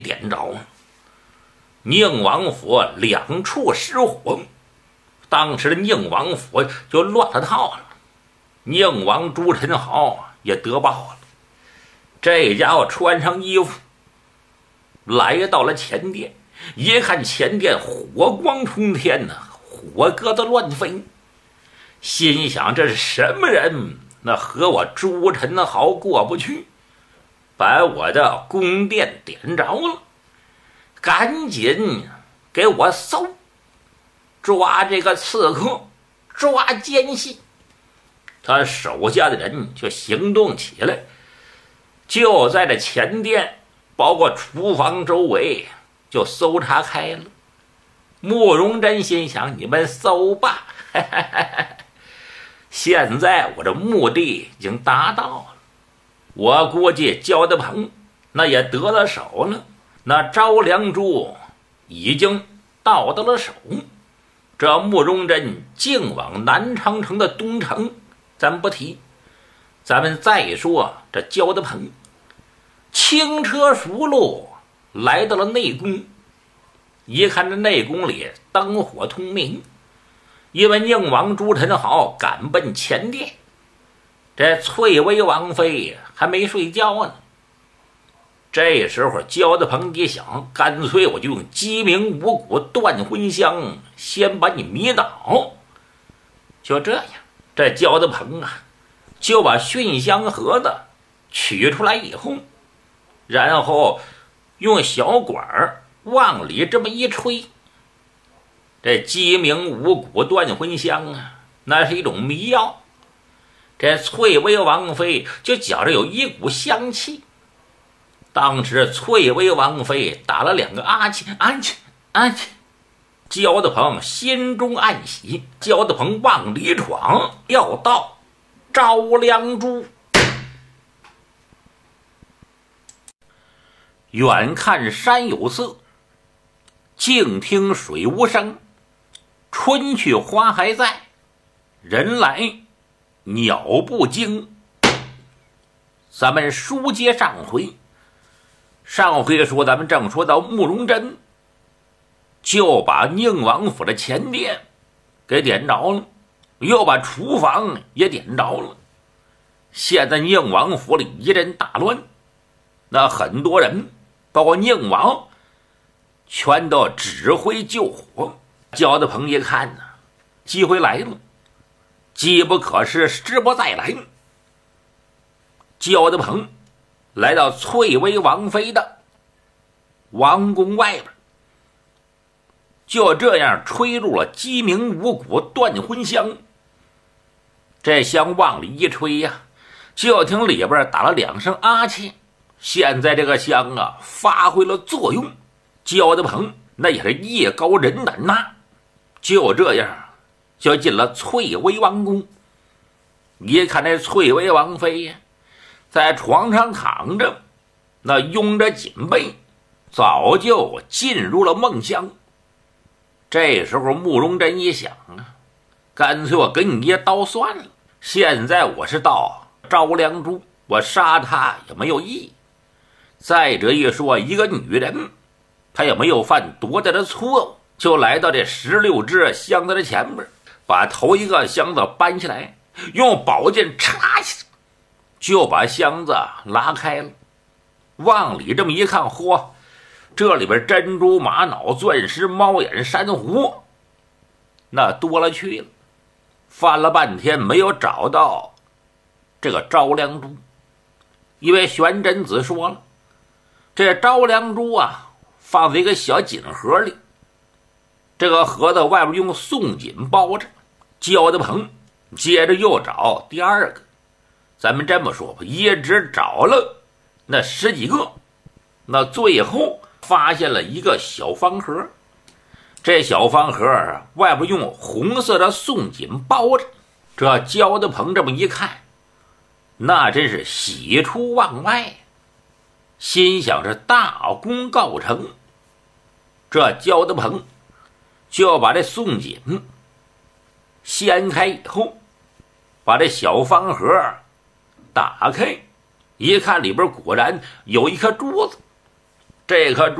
点着，宁王府两处失火，当时的宁王府就乱了套了。宁王朱宸濠也得报了，这家伙穿上衣服来到了前殿，一看前殿火光冲天呐，火鸽子乱飞，心想这是什么人？那和我朱宸濠过不去，把我的宫殿点着了，赶紧给我搜，抓这个刺客，抓奸细。他手下的人就行动起来，就在这前殿包括厨房周围就搜查开了。慕容真心想，你们搜吧，现在我这目的已经达到了，我估计焦德鹏那也得了手了，那招良珠已经到了手。这慕容真竟往南昌城的东城咱不提，咱们再说这焦德鹏轻车熟路来到了内宫，一看这内宫里灯火通明，因为宁王朱宸濠赶奔前殿，这翠微王妃还没睡觉呢。这时候焦德鹏一想，干脆我就用鸡鸣五谷断魂香先把你迷倒。就这样，这焦德鹏啊就把熏香盒子取出来以后，然后用小管往里这么一吹，这鸡鸣五谷断魂香啊，那是一种迷药。这翠微王妃就觉着有一股香气，当时翠微王妃打了2个啊气，焦德鹏心中暗喜，焦德鹏往里闯，要到招良珠。远看山有色，静听水无声，春去花还在，人来鸟不惊。咱们书接上回，说咱们正说到慕容真就把宁王府的前殿给点着了，又把厨房也点着了。现在宁王府里一阵大乱，那很多人包括宁王全都指挥救火。焦德鹏一看呢，机会来了，机不可失，时不再来。焦德鹏来到翠微王妃的王宫外边，就这样吹入了鸡鸣五谷断魂香。这香往里一吹呀，就听里边打了2声啊气。现在这个香啊发挥了作用，焦德鹏那也是艺高人胆大，就这样就进了翠微王宫。一看这翠微王妃呀，在床上躺着，那拥着锦被，早就进入了梦乡。这时候慕容真一想啊，干脆我给你一刀算了，现在我是到招良珠，我杀他也没有意义。再者一说，一个女人她也没有犯多大的错误，就来到这16只箱子的前面，把头一个箱子搬起来，用宝剑插下去，就把箱子拉开了。往里这么一看，嚯，这里边珍珠玛瑙钻石猫眼珊瑚那多了去了，翻了半天没有找到这个招良珠。因为玄真子说了，这招良珠啊放在一个小锦盒里，这个盒子外边用宋锦包着。焦德鹏接着又找第2个，咱们这么说吧，一直找了那10几个，那最后发现了一个小方盒。这小方盒外边用红色的宋锦包着。这焦德鹏这么一看，那真是喜出望外，心想着大功告成。这焦德鹏就把这宋锦掀开以后，把这小方盒打开，一看里边果然有一颗珠子。 这可